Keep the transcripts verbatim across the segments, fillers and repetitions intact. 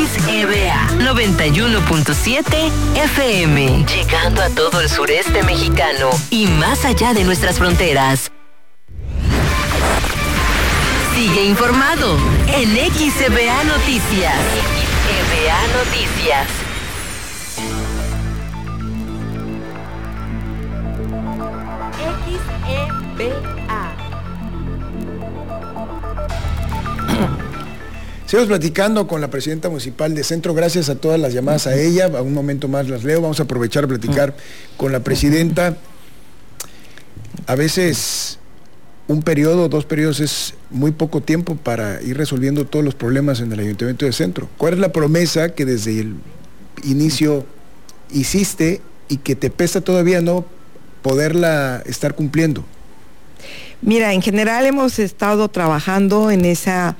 X E B A noventa y uno punto siete F M, llegando a todo el sureste mexicano y más allá de nuestras fronteras. Sigue informado en X E B A Noticias. X E B A Noticias. X E B A. Seguimos platicando con la presidenta municipal de Centro. Gracias a todas las llamadas a ella. A un momento más las leo. Vamos a aprovechar a platicar con la presidenta. A veces un periodo, dos periodos es muy poco tiempo para ir resolviendo todos los problemas en el Ayuntamiento de Centro. ¿Cuál es la promesa que desde el inicio hiciste y que te pesa todavía no poderla estar cumpliendo? Mira, en general hemos estado trabajando en esa,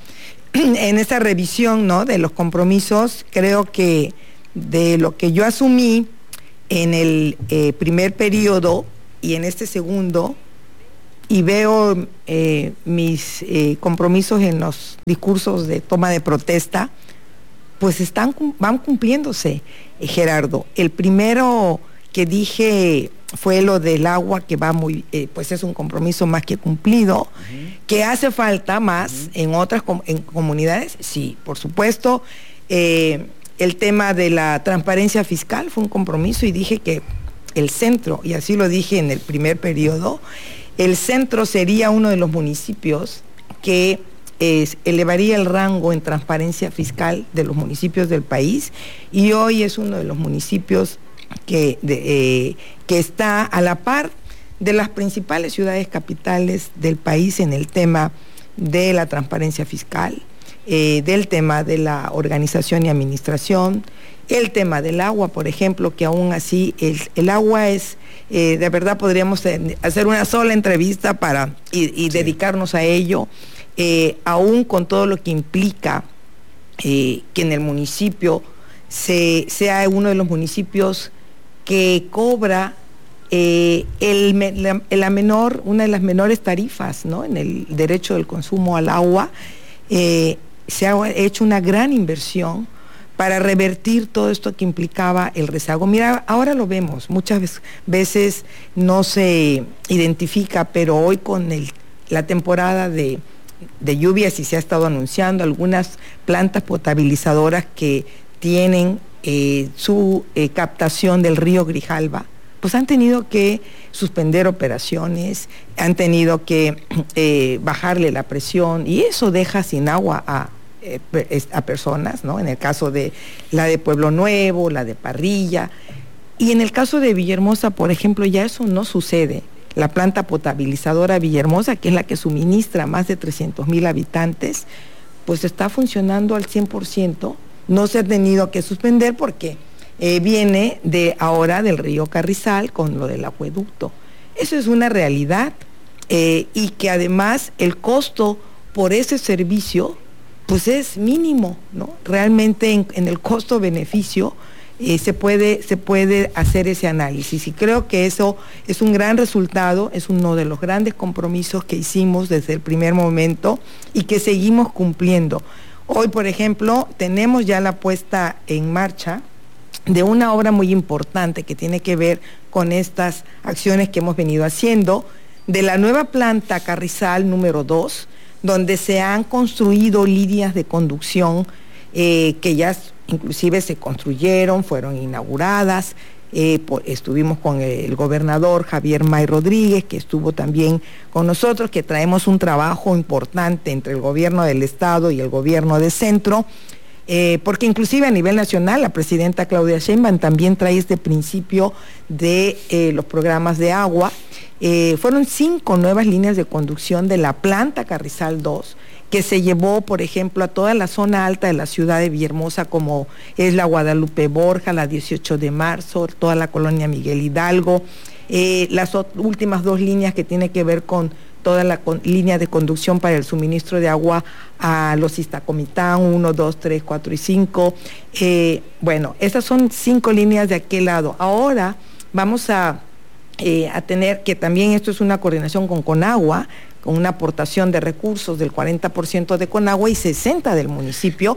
en esa revisión, ¿no?, de los compromisos. Creo que de lo que yo asumí en el eh, primer periodo y en este segundo, y veo eh, mis eh, compromisos en los discursos de toma de protesta, pues están, van cumpliéndose, eh, Gerardo. El primero que dije fue lo del agua, que va muy, eh, pues es un compromiso más que cumplido. Uh-huh. Que hace falta más uh-huh. en otras com en comunidades, sí, por supuesto. Eh, el tema de la transparencia fiscal fue un compromiso y dije que el centro, y así lo dije en el primer periodo, el centro sería uno de los municipios que es, elevaría el rango en transparencia fiscal de los municipios del país, y hoy es uno de los municipios que, de, eh, que está a la par de las principales ciudades capitales del país en el tema de la transparencia fiscal, eh, del tema de la organización y administración, el tema del agua, por ejemplo, que aún así el, el agua es, eh, de verdad podríamos hacer una sola entrevista para y, y sí. dedicarnos a ello, eh, aún con todo lo que implica eh, que en el municipio se, sea uno de los municipios que cobra eh, el, la, la menor, una de las menores tarifas, ¿no?, en el derecho del consumo al agua. Eh, se ha hecho una gran inversión para revertir todo esto que implicaba el rezago. Mira, ahora lo vemos, muchas veces no se identifica, pero hoy con el, la temporada de, de lluvias, y se ha estado anunciando algunas plantas potabilizadoras que tienen eh, su eh, captación del río Grijalva, pues han tenido que suspender operaciones, han tenido que eh, bajarle la presión, y eso deja sin agua a a personas, ¿no? En el caso de la de Pueblo Nuevo, la de Parrilla, y en el caso de Villahermosa, por ejemplo, ya eso no sucede. La planta potabilizadora Villahermosa, que es la que suministra a más de trescientos mil habitantes, pues está funcionando al cien por ciento, no se ha tenido que suspender porque eh, viene de ahora del río Carrizal con lo del acueducto. Eso es una realidad, eh, y que además el costo por ese servicio pues es mínimo, ¿no? Realmente en, en el costo-beneficio eh, se puede, se puede hacer ese análisis, y creo que eso es un gran resultado, es uno de los grandes compromisos que hicimos desde el primer momento y que seguimos cumpliendo. Hoy, por ejemplo, tenemos ya la puesta en marcha de una obra muy importante que tiene que ver con estas acciones que hemos venido haciendo, de la nueva planta Carrizal número dos, donde se han construido líneas de conducción eh, que ya inclusive se construyeron, fueron inauguradas. Eh, por, estuvimos con el gobernador Javier May Rodríguez, que estuvo también con nosotros, que traemos un trabajo importante entre el gobierno del estado y el gobierno de centro, eh, porque inclusive a nivel nacional la presidenta Claudia Sheinbaum también trae este principio de eh, los programas de agua. Eh, fueron cinco nuevas líneas de conducción de la planta Carrizal dos, que se llevó, por ejemplo, a toda la zona alta de la ciudad de Villahermosa, como es la Guadalupe Borja, la dieciocho de marzo, toda la colonia Miguel Hidalgo, eh, las últimas dos líneas que tienen que ver con toda la con, línea de conducción para el suministro de agua a los Iztacomitán, uno, dos, tres, cuatro y cinco. Eh, bueno, esas son cinco líneas de aquel lado. Ahora vamos a Eh, a tener, que también esto es una coordinación con Conagua, con una aportación de recursos del cuarenta por ciento de Conagua y sesenta por ciento del municipio,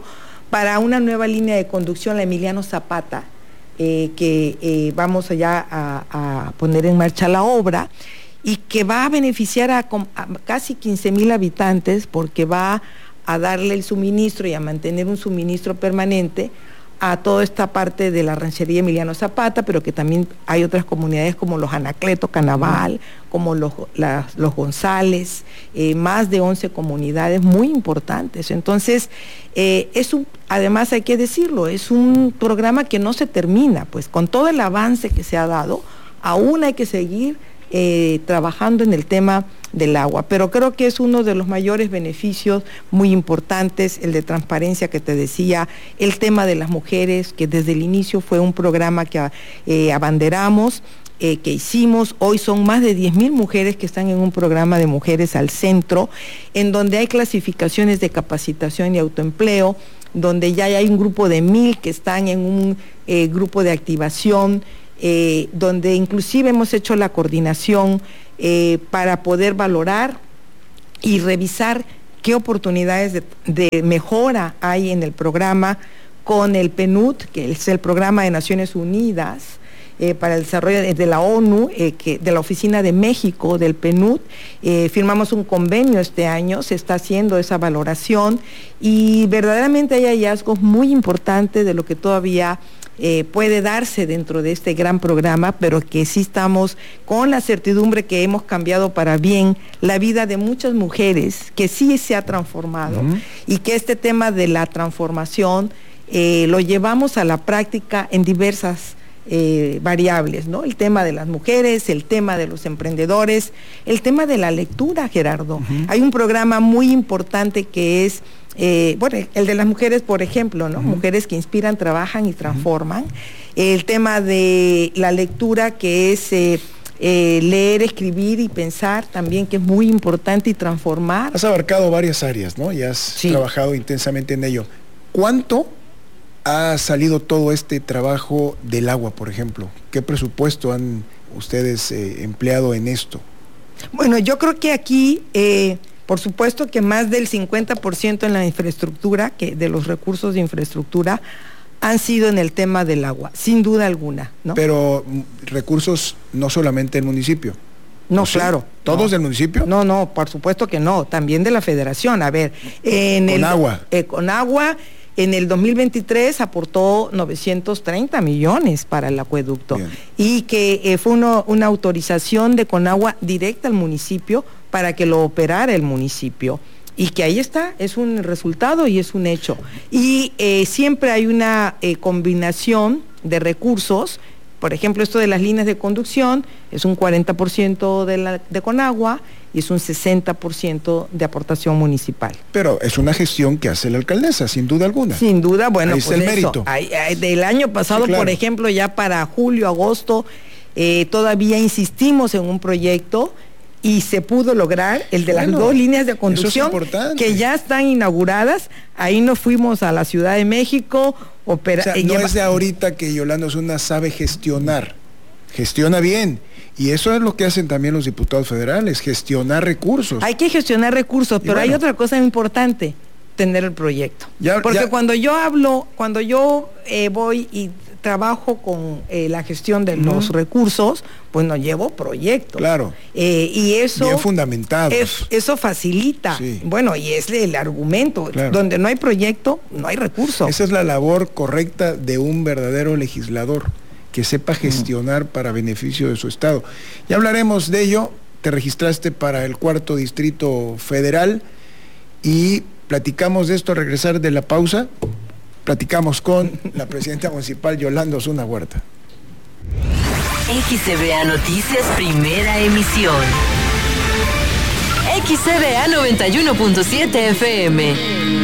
para una nueva línea de conducción, la Emiliano Zapata, eh, que eh, vamos allá a, a poner en marcha la obra, y que va a beneficiar a, a casi quince mil habitantes, porque va a darle el suministro y a mantener un suministro permanente a toda esta parte de la ranchería Emiliano Zapata, pero que también hay otras comunidades como los Anacleto, Canaval, como los, las, los González, eh, más de once comunidades muy importantes. Entonces, eh, es un, además hay que decirlo, es un programa que no se termina, pues con todo el avance que se ha dado, aún hay que seguir eh, trabajando en el tema del agua, pero creo que es uno de los mayores beneficios muy importantes, el de transparencia que te decía, el tema de las mujeres, que desde el inicio fue un programa que eh, abanderamos, eh, que hicimos. Hoy son más de diez mil mujeres que están en un programa de Mujeres al Centro, en donde hay clasificaciones de capacitación y autoempleo, donde ya hay un grupo de mil que están en un eh, grupo de activación, eh, donde inclusive hemos hecho la coordinación Eh, para poder valorar y revisar qué oportunidades de, de mejora hay en el programa con el P N U D, que es el Programa de Naciones Unidas eh, para el Desarrollo de, de la ONU, eh, que, de la Oficina de México del P N U D. Eh, firmamos un convenio este año, se está haciendo esa valoración y verdaderamente hay hallazgos muy importantes de lo que todavía Eh, puede darse dentro de este gran programa, pero que sí estamos con la certidumbre que hemos cambiado para bien la vida de muchas mujeres, que sí se ha transformado, uh-huh. y que este tema de la transformación eh, lo llevamos a la práctica en diversas eh, variables, ¿no? El tema de las mujeres, el tema de los emprendedores, el tema de la lectura, Gerardo. Uh-huh. Hay un programa muy importante que es Eh, bueno, el de las mujeres, por ejemplo, ¿no? Uh-huh. Mujeres que inspiran, trabajan y transforman. Uh-huh. El tema de la lectura, que es eh, eh, leer, escribir y pensar también, que es muy importante, y transformar. Has abarcado varias áreas, ¿no? Y has sí. trabajado intensamente en ello. ¿Cuánto ha salido todo este trabajo del agua, por ejemplo? ¿Qué presupuesto han ustedes eh, empleado en esto? Bueno, yo creo que aquí... Eh, Por supuesto que más del cincuenta por ciento en la infraestructura, que de los recursos de infraestructura, han sido en el tema del agua, sin duda alguna, ¿no? Pero recursos no solamente del municipio. No, claro. ¿Todos no. del municipio? No, no, por supuesto que no, también de la federación. A ver, en con el, agua. Eh, con agua, en el dos mil veintitrés aportó novecientos treinta millones para el acueducto. Bien. Y que eh, fue uno, una autorización de Conagua directa al municipio para que lo operara el municipio. Y que ahí está, es un resultado y es un hecho. Y eh, siempre hay una eh, combinación de recursos. Por ejemplo, esto de las líneas de conducción es un cuarenta por ciento de, la, de Conagua y es un sesenta por ciento de aportación municipal. Pero es una gestión que hace la alcaldesa, sin duda alguna. Sin duda, bueno, ahí pues está el eso, mérito. Hay, hay, del año pasado, sí, claro. Por ejemplo, ya para julio, agosto, eh, todavía insistimos en un proyecto y se pudo lograr el de bueno, las dos líneas de conducción que ya están inauguradas. Ahí nos fuimos a la Ciudad de México. Opera, o sea, no lleva... es de ahorita que Yolanda Osuna sabe gestionar, gestiona bien. Y eso es lo que hacen también los diputados federales, gestionar recursos. Hay que gestionar recursos, y pero bueno, hay otra cosa importante, tener el proyecto. Ya, Porque ya... cuando yo hablo, cuando yo eh, voy y trabajo con eh, la gestión de uh-huh. los recursos, pues no llevo proyectos. Claro. Eh, y eso... Bien fundamentados. Es, eso facilita. Sí. Bueno, y es el argumento. Claro. Donde no hay proyecto, no hay recurso. Esa es la labor correcta de un verdadero legislador, que sepa gestionar uh-huh. para beneficio de su estado. Ya hablaremos de ello. Te registraste para el cuarto distrito federal y platicamos de esto al regresar de la pausa. Platicamos con la presidenta municipal Yolanda Osuna Huerta. X C B A Noticias, primera emisión. X C B A noventa y uno punto siete F M.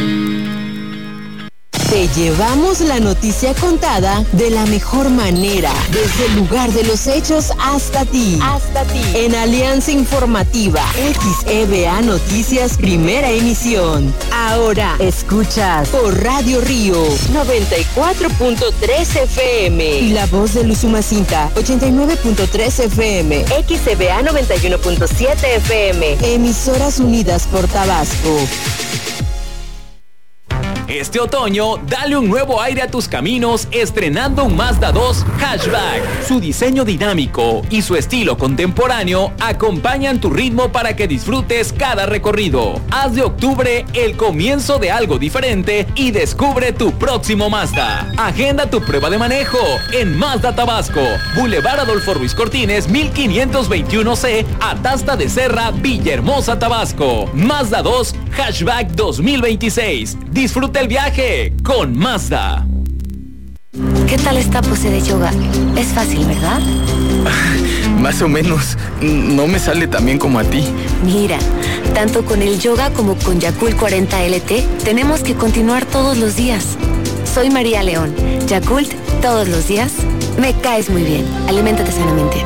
Te llevamos la noticia contada de la mejor manera, desde el lugar de los hechos hasta ti. Hasta ti. En Alianza Informativa, X E B A Noticias, primera emisión. Ahora escuchas por Radio Río noventa y cuatro punto tres F M y La Voz de Usumacinta ochenta y nueve punto tres F M. X E B A noventa y uno punto siete F M. Emisoras unidas por Tabasco. Este otoño, dale un nuevo aire a tus caminos estrenando un Mazda dos Hatchback. Su diseño dinámico y su estilo contemporáneo acompañan tu ritmo para que disfrutes cada recorrido. Haz de octubre el comienzo de algo diferente y descubre tu próximo Mazda. Agenda tu prueba de manejo en Mazda Tabasco, Boulevard Adolfo Ruiz Cortines, mil quinientos veintiuno C, Atasta de Serra, Villahermosa, Tabasco. Mazda dos Hatchback dos mil veintiséis. Disfruta el viaje con Mazda. ¿Qué tal esta pose de yoga? Es fácil, ¿verdad? Más o menos. No me sale tan bien como a ti. Mira, tanto con el yoga como con Yakult cuarenta L T, tenemos que continuar todos los días. Soy María León. Yakult, todos los días. Me caes muy bien. Aliméntate sanamente.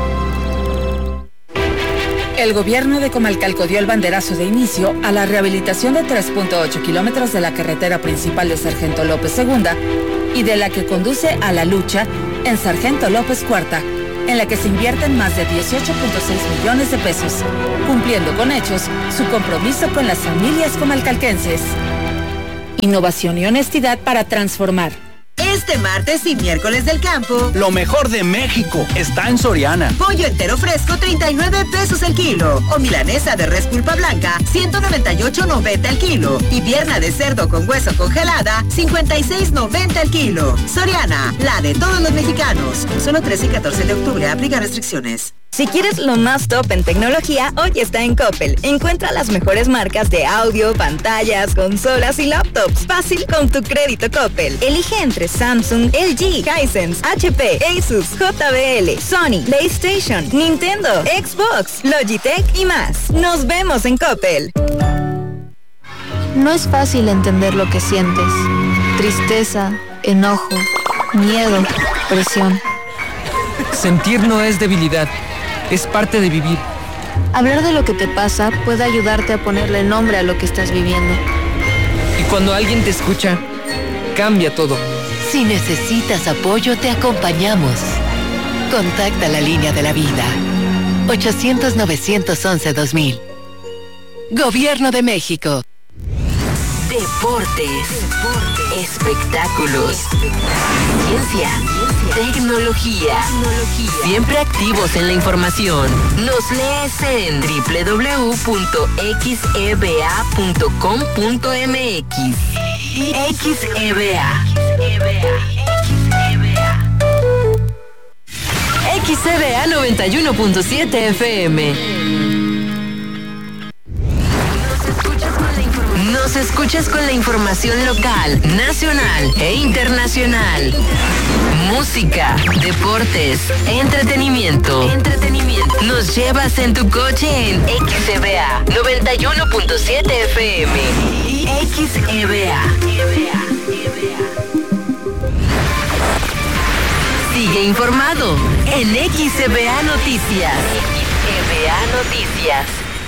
El gobierno de Comalcalco dio el banderazo de inicio a la rehabilitación de tres punto ocho kilómetros de la carretera principal de Sargento López segunda y de la que conduce a La Lucha en Sargento López cuarta, en la que se invierten más de dieciocho punto seis millones de pesos, cumpliendo con hechos su compromiso con las familias comalcalquenses. Innovación y honestidad para transformar. Este martes y miércoles del campo, lo mejor de México está en Soriana. Pollo entero fresco, treinta y nueve pesos el kilo. O milanesa de res pulpa blanca, ciento noventa y ocho noventa el kilo. Y pierna de cerdo con hueso congelada, cincuenta y seis noventa el kilo. Soriana, la de todos los mexicanos. Solo trece y catorce de octubre, aplica restricciones. Si quieres lo más top en tecnología, hoy está en Coppel. Encuentra las mejores marcas de audio, pantallas, consolas y laptops. Fácil con tu crédito Coppel. Elige entre Samsung, L G, Hisense, H P, Asus, J B L, Sony, PlayStation, Nintendo, Xbox, Logitech y más. Nos vemos en Coppel. No es fácil entender lo que sientes. Tristeza, enojo, miedo, presión. Sentir no es debilidad. Es parte de vivir. Hablar de lo que te pasa puede ayudarte a ponerle nombre a lo que estás viviendo. Y cuando alguien te escucha, cambia todo. Si necesitas apoyo, te acompañamos. Contacta la línea de la vida. ochocientos, novecientos once, dos mil. Gobierno de México. Deportes. Deportes. Espectáculos. Ciencia. Tecnología. Tecnología. Siempre activos en la información. Nos lees en doble u doble u doble u punto x e b a punto com punto m x. X E B A. X E B A noventa y uno punto siete F M. Nos escuchas con la información local, nacional e internacional. Música, deportes, entretenimiento. Entretenimiento. Nos llevas en tu coche en X E B A noventa y uno punto siete F M. X E B A. Sigue informado en X E B A Noticias. X E B A Noticias.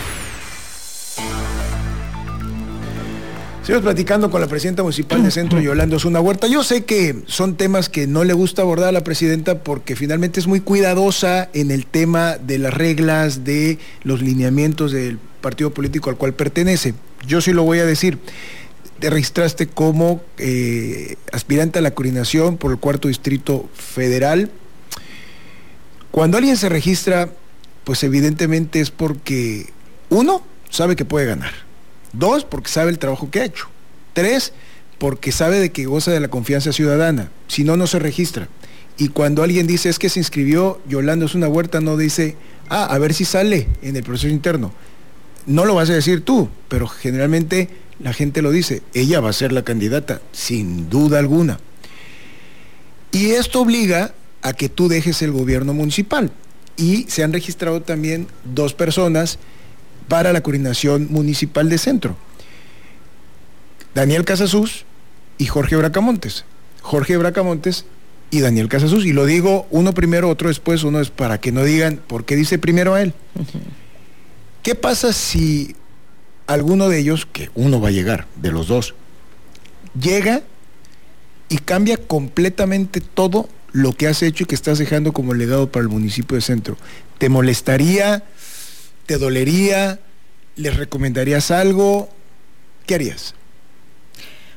Seguimos platicando con la presidenta municipal de Centro, Yolanda Osuna Huerta. Yo sé que son temas que no le gusta abordar a la presidenta porque finalmente es muy cuidadosa en el tema de las reglas, de los lineamientos del partido político al cual pertenece. Yo sí lo voy a decir. Te registraste como eh, aspirante a la coordinación por el cuarto distrito federal. Cuando alguien se registra, pues evidentemente es porque, uno, sabe que puede ganar. Dos, porque sabe el trabajo que ha hecho. Tres, porque sabe de que goza de la confianza ciudadana. Si no, no se registra. Y cuando alguien dice, es que se inscribió Yolanda Osuna Huerta, no dice, ah, a ver si sale en el proceso interno. No lo vas a decir tú, pero generalmente la gente lo dice. Ella va a ser la candidata, sin duda alguna. Y esto obliga a que tú dejes el gobierno municipal. Y se han registrado también dos personas para la coordinación municipal de Centro. Daniel Casasus y Jorge Bracamontes. Jorge Bracamontes y Daniel Casasus. Y lo digo uno primero, otro después, uno es para que no digan por qué dice primero a él. Uh-huh. ¿Qué pasa si alguno de ellos, que uno va a llegar, de los dos, llega y cambia completamente todo lo que has hecho y que estás dejando como legado para el municipio de Centro? ¿Te molestaría? ¿Te dolería? ¿Les recomendarías algo? ¿Qué harías?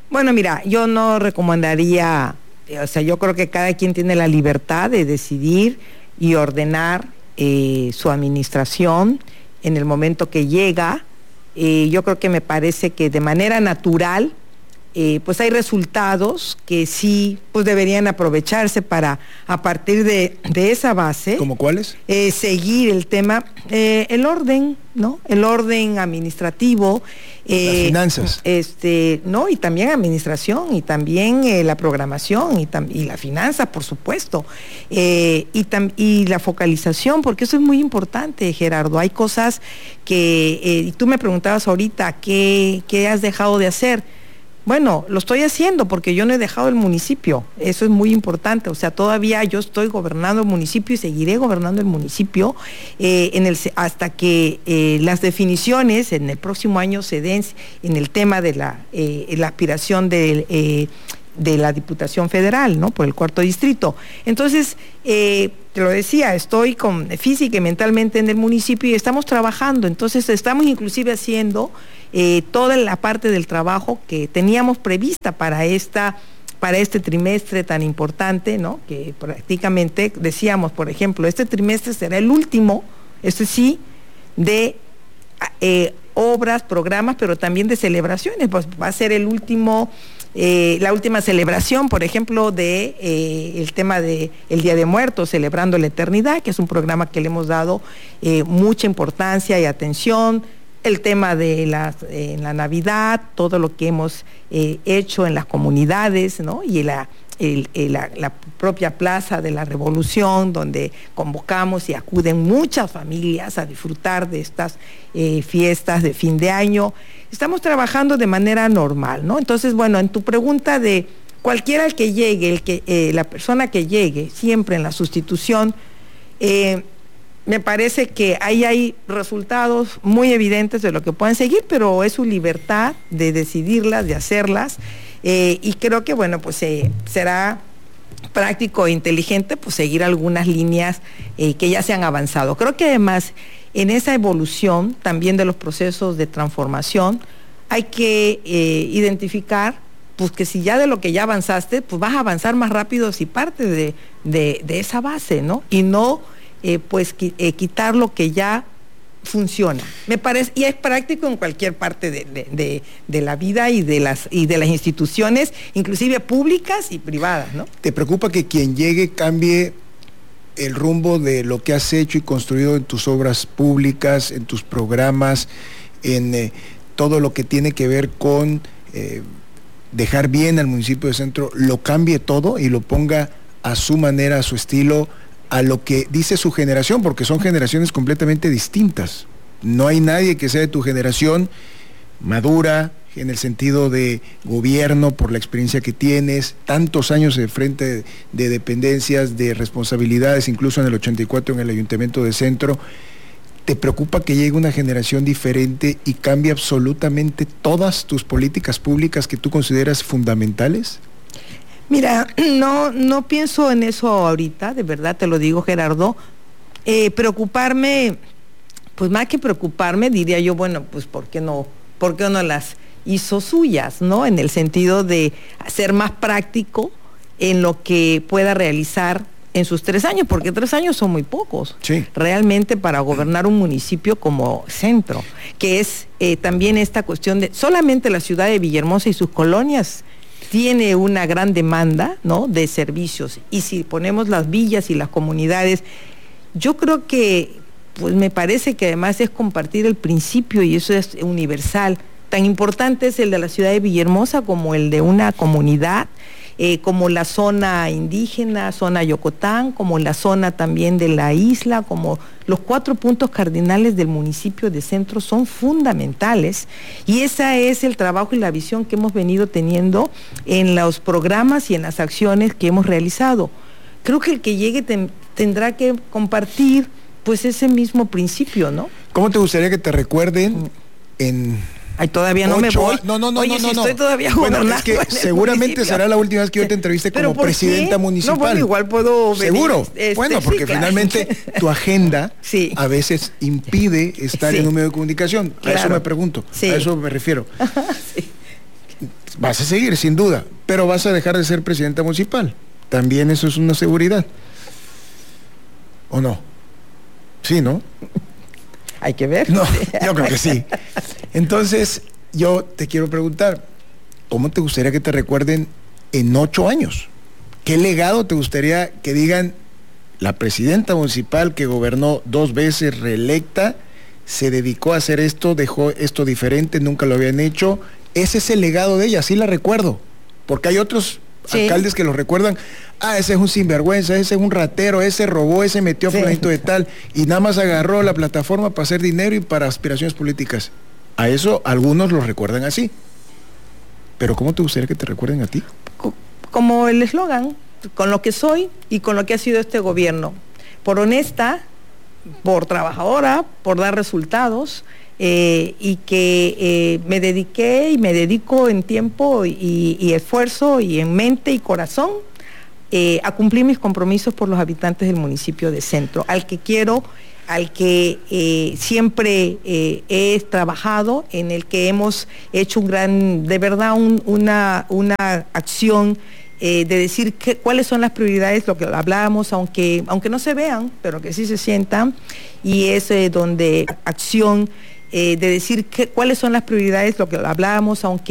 Bueno, mira, yo no recomendaría, o sea, yo creo que cada quien tiene la libertad de decidir y ordenar eh, su administración en el momento que llega. Eh, yo creo que me parece que de manera natural, eh, pues hay resultados que sí, pues deberían aprovecharse para, a partir de, de esa base. ¿Cómo cuáles? Eh, seguir el tema, eh, el orden, ¿no? El orden administrativo. Eh, Las finanzas. Este, no, y también administración, y también eh, la programación, y, tam, y la finanza, por supuesto. Eh, y, tam, y la focalización, porque eso es muy importante, Gerardo. Hay cosas que, eh, y tú me preguntabas ahorita, ¿qué, qué has dejado de hacer? Bueno, lo estoy haciendo porque yo no he dejado el municipio, eso es muy importante, o sea, todavía yo estoy gobernando el municipio y seguiré gobernando el municipio eh, en el, hasta que eh, las definiciones en el próximo año se den en el tema de la, eh, la aspiración de, eh, de la Diputación Federal, ¿no? Por el cuarto distrito. Entonces, eh, te lo decía, estoy con, física y mentalmente en el municipio y estamos trabajando, entonces estamos inclusive haciendo Eh, toda la parte del trabajo que teníamos prevista para esta para este trimestre tan importante, ¿no? Que prácticamente decíamos, por ejemplo, este trimestre será el último, este sí, de eh, obras, programas, pero también de celebraciones, pues va a ser el último, eh, la última celebración, por ejemplo, de eh, el tema de el Día de Muertos, Celebrando la Eternidad, que es un programa que le hemos dado eh, mucha importancia y atención. El tema de la, eh, la Navidad, todo lo que hemos eh, hecho en las comunidades, ¿no? Y la, el, el, la, la propia Plaza de la Revolución, donde convocamos y acuden muchas familias a disfrutar de estas eh, fiestas de fin de año. Estamos trabajando de manera normal, ¿no? Entonces, bueno, en tu pregunta de cualquiera el que llegue, el que, eh, la persona que llegue, siempre en la sustitución, eh, me parece que ahí hay resultados muy evidentes de lo que pueden seguir, pero es su libertad de decidirlas, de hacerlas, eh, y creo que, bueno, pues eh, será práctico e inteligente pues seguir algunas líneas eh, que ya se han avanzado. Creo que además en esa evolución también de los procesos de transformación hay que eh, identificar pues que si ya de lo que ya avanzaste, pues vas a avanzar más rápido si partes de, de, de esa base, ¿no? Y no Eh, pues eh, quitar lo que ya funciona. Me parece, y es práctico en cualquier parte de, de, de, de la vida y de las y de las instituciones, inclusive públicas y privadas, ¿no? ¿Te preocupa que quien llegue cambie el rumbo de lo que has hecho y construido en tus obras públicas, en tus programas, en eh, todo lo que tiene que ver con eh, dejar bien al municipio de Centro, lo cambie todo y lo ponga a su manera, a su estilo, a lo que dice su generación, porque son generaciones completamente distintas? No hay nadie que sea de tu generación madura, en el sentido de gobierno, por la experiencia que tienes, tantos años de frente de, de dependencias, de responsabilidades, incluso en el ochenta y cuatro en el Ayuntamiento de Centro. ¿Te preocupa que llegue una generación diferente y cambie absolutamente todas tus políticas públicas que tú consideras fundamentales? Mira, no, no pienso en eso ahorita, de verdad te lo digo, Gerardo. Eh, preocuparme, pues más que preocuparme, diría yo, bueno, pues ¿por qué no, por qué no las hizo suyas, ¿no? En el sentido de ser más práctico en lo que pueda realizar en sus tres años, porque tres años son muy pocos, sí, realmente para gobernar un municipio como Centro, que es eh, también esta cuestión de solamente la ciudad de Villahermosa y sus colonias tiene una gran demanda, ¿no?, de servicios, y si ponemos las villas y las comunidades, yo creo que, pues me parece que además es compartir el principio, y eso es universal. Tan importante es el de la ciudad de Villahermosa como el de una comunidad, eh, como la zona indígena, zona Yocotán, como la zona también de la isla, como los cuatro puntos cardinales del municipio de Centro son fundamentales, y ese es el trabajo y la visión que hemos venido teniendo en los programas y en las acciones que hemos realizado. Creo que el que llegue ten, tendrá que compartir pues ese mismo principio, ¿no? ¿Cómo te gustaría que te recuerden en Ay, todavía no me voy. No, no, no, Oye, no, si no, estoy no. todavía Bueno, gobernando es que en el seguramente municipio. será la última vez que yo te entreviste como presidenta ¿por qué? municipal. No, bueno, igual puedo venir. ¿Seguro? Este, bueno, sí, porque claro. finalmente tu agenda sí. a veces impide estar sí. en un medio de comunicación. Claro. A eso me pregunto, sí. a eso me refiero. sí. Vas a seguir, sin duda, pero vas a dejar de ser presidenta municipal. También eso es una seguridad. ¿O no? Sí, ¿no? Hay que ver. No, yo creo que sí. Entonces, yo te quiero preguntar, ¿cómo te gustaría que te recuerden en ocho años? ¿Qué legado te gustaría que digan la presidenta municipal que gobernó dos veces reelecta, se dedicó a hacer esto, dejó esto diferente, nunca lo habían hecho? Ese es el legado de ella, sí la recuerdo. Porque hay otros sí. alcaldes que lo recuerdan, ah, ese es un sinvergüenza, ese es un ratero, ese robó, ese metió a sí. fulanito de tal, y nada más agarró la plataforma para hacer dinero y para aspiraciones políticas. A eso algunos lo recuerdan así. Pero ¿cómo te gustaría que te recuerden a ti? Como el eslogan, con lo que soy y con lo que ha sido este gobierno. Por honesta, por trabajadora, por dar resultados, eh, y que eh, me dediqué y me dedico en tiempo y, y esfuerzo y en mente y corazón eh, a cumplir mis compromisos por los habitantes del municipio de Centro, al que quiero, al que eh, siempre eh, he trabajado, en el que hemos hecho un gran, de verdad, un, una, una acción eh, de decir que, cuáles son las prioridades, lo que hablábamos, aunque, aunque no se vean, pero que sí se sientan, y es eh, donde acción eh, de decir que, cuáles son las prioridades, lo que hablábamos, aunque